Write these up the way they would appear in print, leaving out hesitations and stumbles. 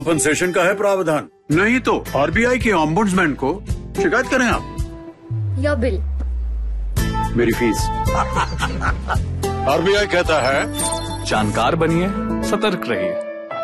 Compensation का है प्रावधान। नहीं तो आरबीआई के ओम्बुड्समैन को शिकायत करें आप। या बिल मेरी फीस। आरबीआई कहता है जानकार बनिए, सतर्क रहिए।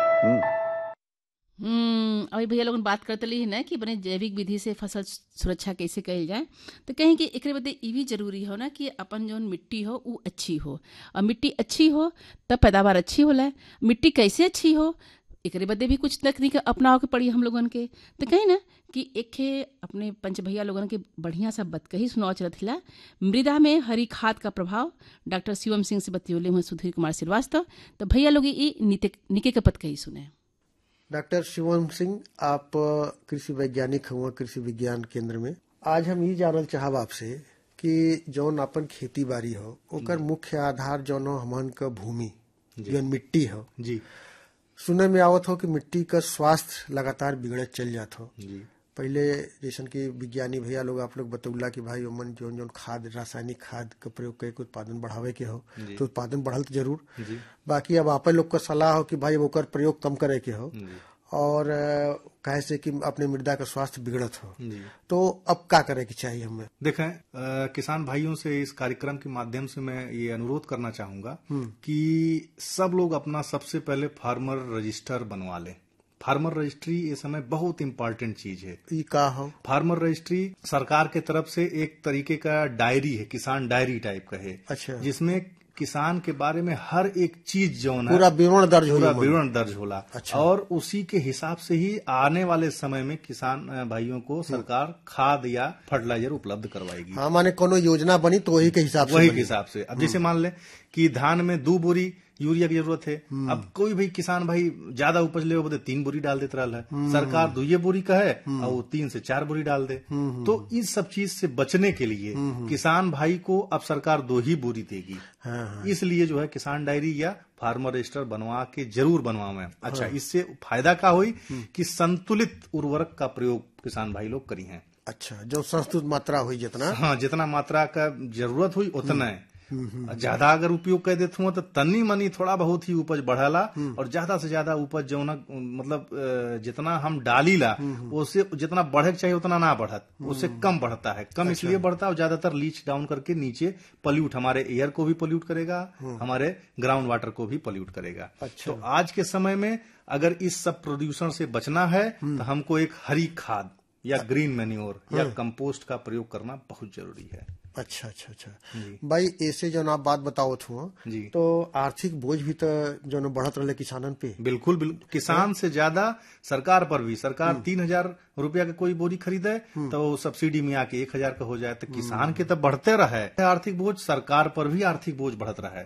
अभी भैया लोगन बात करते ली है ना कि अपने जैविक विधि से फसल सुरक्षा कैसे कइल जाए, तो कहीं कि एकरे बदे ई भी जरूरी हो ना कि अपन जौन मिट्टी हो वो अच्छी हो, और मिट्टी अच्छी हो तब पैदावार अच्छी होला। मिट्टी कैसे अच्छी हो एकरे बदे भी कुछ तकनीक अपनाव के पड़ी हम लोगन के। तो कहीं ना कि एक अपने पंच भैया लोगन के बढ़िया सा बतकही सुनाव चलत हिला, मृदा में हरी खाद का प्रभाव। डॉक्टर शिवम सिंह से बतियोले हुए सुधीर कुमार श्रीवास्तव। तो भैया लोग ई निके के पतकही सुने। डॉक्टर शिवम सिंह, आप कृषि वैज्ञानिक हुआ कृषि विज्ञान केंद्र में। आज हम ये जानल चाहब आपसे कि जौन अपन खेती बाड़ी हो ओकर मुख्य आधार जौन हो हमन का भूमि जौन मिट्टी हो जी। सुने में आवत हो कि मिट्टी का स्वास्थ्य लगातार बिगड़त चल जात हो जी। पहले जैसन कि विज्ञानी भैया लोग आप लोग बतौला कि भाई ओमन जौन जौन खाद रासायनिक खाद का प्रयोग करके उत्पादन बढ़ावे के हो तो उत्पादन बढ़ल तो जरूर जी। बाकी अब आप लोग का सलाह हो कि भाई ओकर प्रयोग कम करे के हो और कहे से कि अपने मृदा का स्वास्थ्य बिगड़त हो, तो अब क्या करे की चाहिए हमें? देखें, किसान भाइयों से इस कार्यक्रम के माध्यम से मैं ये अनुरोध करना चाहूंगा कि सब लोग अपना सबसे पहले फार्मर रजिस्टर बनवा लें। फार्मर रजिस्ट्री ये समय बहुत इंपॉर्टेंट चीज है। ये का हो? फार्मर रजिस्ट्री सरकार के तरफ से एक तरीके का डायरी है, किसान डायरी टाइप का है। अच्छा। जिसमें किसान के बारे में हर एक चीज जो है पूरा विवरण दर्ज होला। अच्छा। और उसी के हिसाब से ही आने वाले समय में किसान भाइयों को सरकार खाद या फर्टिलाइजर उपलब्ध करवाएगी। हाँ, माने कोनो योजना बनी तो वही के हिसाब से अब जैसे मान ले कि धान में 2 बोरी यूरिया की जरूरत है। अब कोई भी किसान भाई ज्यादा उपज ले बोले 3 बोरी डाल देता रहा है। सरकार 2 बोरी का है और वो 3 से 4 बोरी डाल दे। तो इस सब चीज से बचने के लिए किसान भाई को अब सरकार 2 ही बोरी देगी। इसलिए जो है किसान डायरी या फार्मर रजिस्टर बनवा के जरूर बनवावे। अच्छा, इससे फायदा क्या हुई कि संतुलित उर्वरक का प्रयोग किसान भाई लोग करी हैं। अच्छा, जो संतुलित मात्रा हुई जितना, हाँ, जितना मात्रा का जरूरत हुई उतना है। ज्यादा अगर उपयोग कर देते हो तो तनी मनी थोड़ा बहुत ही उपज बढ़ाला, और ज्यादा से ज्यादा उपज जो ना मतलब जितना हम डालीला उससे जितना बढ़े चाहिए उतना ना बढ़त, उससे कम बढ़ता है। कम इसलिए बढ़ता है और ज्यादातर लीच डाउन करके नीचे पॉल्यूट, हमारे एयर को भी पॉल्यूट करेगा, हमारे ग्राउंड वाटर को भी पॉल्यूट करेगा। अच्छा। तो आज के समय में अगर इस सब प्रदूषण से बचना है तो हमको एक हरी खाद या ग्रीन मैन्योर या कंपोस्ट का प्रयोग करना बहुत जरूरी है। अच्छा अच्छा अच्छा भाई, ऐसे जो आप बात बताओ जी, तो आर्थिक बोझ भी तो जो बढ़त रहे किसानन पे। बिल्कुल बिल्कुल, किसान से ज्यादा सरकार पर भी। सरकार 3,000 रुपया का कोई बोरी खरीदे तो सब्सिडी में आके 1,000 का हो जाए, तो किसान के तो बढ़ते रहे आर्थिक बोझ, सरकार पर भी आर्थिक बोझ बढ़त रहे।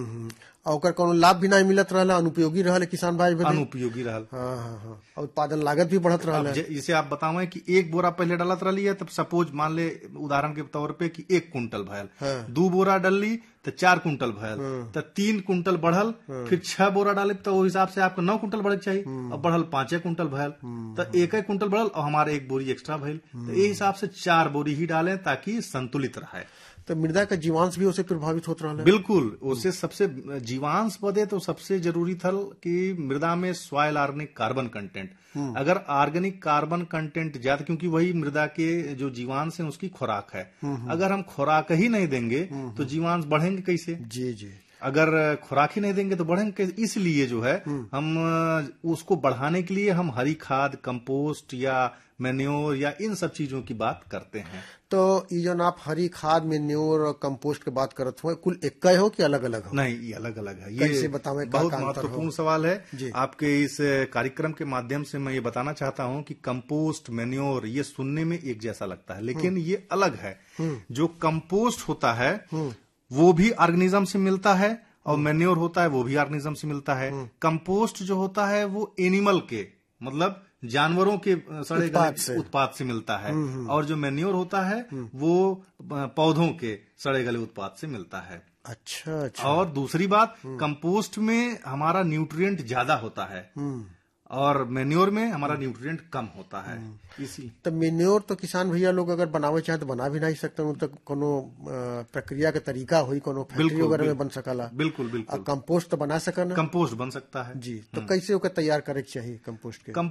और कोनो लाभ भी नहीं मिलत रहा, अनुपयोगी रहा किसान भाई, अनुपयोगी रहा। हाँ हाँ हाँ, और उत्पादन लागत भी बढ़त रहा। जैसे आप बतावे कि 1 बोरा पहले डालत रही है, तब सपोज मान ले उदाहरण के तौर पे कि 1 कुंटल भयल। 2 बोरा डली तो 4 कुंटल भयल, तो 3 कुंटल बढ़ल। फिर 6 बोरा डाले तो उस हिसाब से आपको 9 कुंटल बढ़े चाहिए, अब बढ़ल 5 कुंटल भयल, तो 1 कुंटल बढ़ल और हमारे 1 बोरी एक्स्ट्रा भयल। तो ये हिसाब से 4 बोरी ही डालें ताकि संतुलित रहे। तो मृदा का जीवांश भी उससे प्रभावित होता रहा है। बिल्कुल, उससे सबसे जीवांश बदे तो सबसे जरूरी था कि मृदा में सॉइल ऑर्गेनिक कार्बन कंटेंट, अगर ऑर्गेनिक कार्बन कंटेंट ज्यादा, क्योंकि वही मृदा के जो जीवांश है उसकी खुराक है। अगर हम खुराक ही नहीं देंगे तो जीवांश बढ़ेंगे कैसे? जी जी, अगर खुराक ही नहीं देंगे तो बढ़ेंगे कैसे? इसलिए जो है हम उसको बढ़ाने के लिए हम हरी खाद, कंपोस्ट या मैन्योर या इन सब चीजों की बात करते हैं। तो ये जो आप हरी खाद, मैन्योर और कंपोस्ट की बात करत हो, कुल एक हो कि अलग अलग हो? नहीं, ये अलग अलग है। कैसे बतावें? बहुत महत्वपूर्ण सवाल है। आपके इस कार्यक्रम के माध्यम से मैं ये बताना चाहता हूँ कि कंपोस्ट, मैन्योर ये सुनने में एक जैसा लगता है, लेकिन ये अलग है। जो कंपोस्ट होता है वो भी ऑर्गेनिज्म से मिलता है, और मैन्योर होता है वो भी ऑर्गेनिज्म से मिलता है। कंपोस्ट जो होता है वो एनिमल के, मतलब जानवरों के सड़े गले उत्पाद से मिलता है, और जो मैन्योर होता है वो पौधों के सड़े गले उत्पाद से मिलता है। अच्छा अच्छा। और दूसरी बात, कंपोस्ट में हमारा न्यूट्रिएंट ज्यादा होता है और मेन्योर में हमारा न्यूट्रिएंट कम होता है। इसी तो मेन्योर तो किसान भैया लोग अगर बनावे चाहे तो बना भी नहीं सकते, तो कोनो प्रक्रिया के तरीका हुई, कोनो फैक्ट्री वगैरह में बन सकला। बिल्कुल बिल्कुल। कंपोस्ट तो बना सकना, कंपोस्ट बन सकता है जी। तो कैसे ओके तैयार करे के चाहिए कंपोस्ट के?